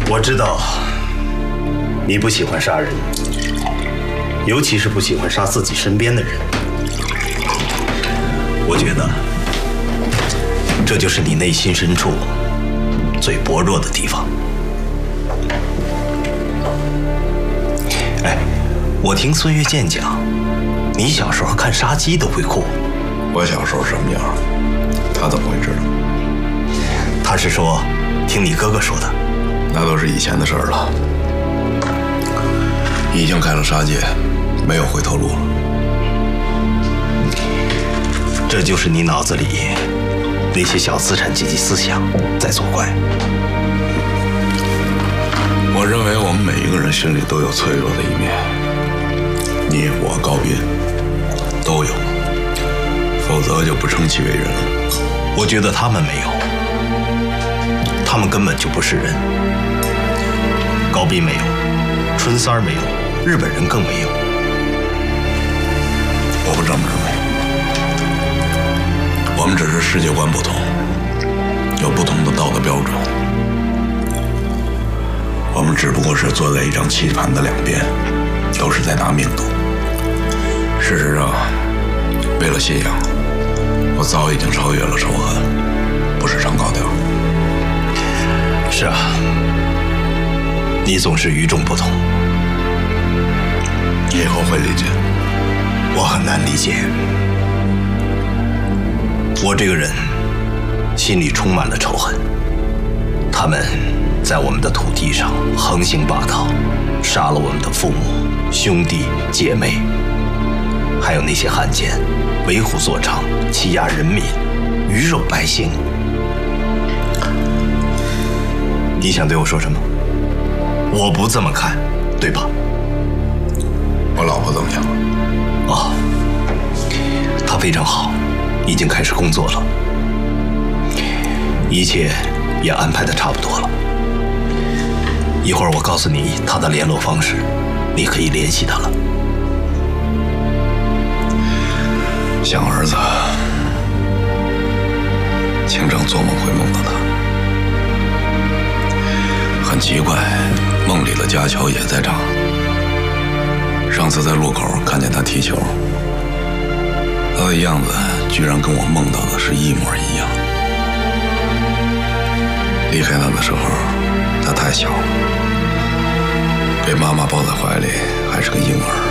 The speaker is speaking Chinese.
我知道你不喜欢杀人，尤其是不喜欢杀自己身边的人。我觉得这就是你内心深处最薄弱的地方。哎，我听孙越健讲，你小时候看杀鸡都会哭。 我小时候什么样，他怎么会知道？ 他是说听你哥哥说的。 那都是以前的事儿了，已经开了杀戒，没有回头路了。 这就是你脑子里那些小资产阶级思想在作怪。 我认为我们每一个人心里都有脆弱的一面，你我高斌都有，否则就不称其为人。 我觉得他们没有，他们根本就不是人。高斌没有，春三儿没有，日本人更没有。 我不这么认为，我们只是世界观不同，有不同的道德标准。我们只不过是坐在一张棋盘的两边，都是在拿命赌。事实上，为了信仰，我早已经超越了仇恨，不是唱高调。 是啊，你总是与众不同。 你以后会理解。 我很难理解。我这个人心里充满了仇恨，他们在我们的土地上横行霸道，杀了我们的父母、兄弟姐妹，还有那些汉奸，为虎作伥，欺压人民，鱼肉百姓。你想对我说什么？我不这么看，对吧？ 我老婆怎么样？ 哦，她非常好，已经开始工作了，一切也安排得差不多了。一会儿我告诉你她的联络方式，你可以联系她了。 像儿子，经常做梦会梦到他。很奇怪，梦里的家乔也在长。上次在路口看见他踢球，他的样子居然跟我梦到的是一模一样。离开他的时候，他太小了，被妈妈抱在怀里还是个婴儿。